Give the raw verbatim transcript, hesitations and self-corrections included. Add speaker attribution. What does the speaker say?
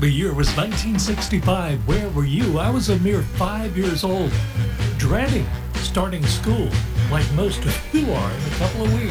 Speaker 1: The year was nineteen sixty-five. Where were you? I was a mere five years old, dreading starting school, like most of you are in a couple of weeks.